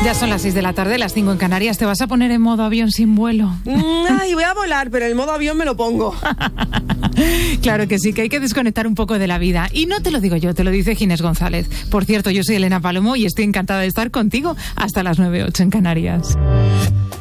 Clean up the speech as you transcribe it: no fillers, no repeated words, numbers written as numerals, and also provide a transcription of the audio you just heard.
Ya son las 6 de la tarde, las 5 en Canarias. ¿Te vas a poner en modo avión sin vuelo? Ay, voy a volar, pero el modo avión me lo pongo. Claro que sí, que hay que desconectar un poco de la vida. Y no te lo digo yo, te lo dice Ginés González. Por cierto, yo soy Elena Palomo y estoy encantada de estar contigo hasta las 9:08 en Canarias.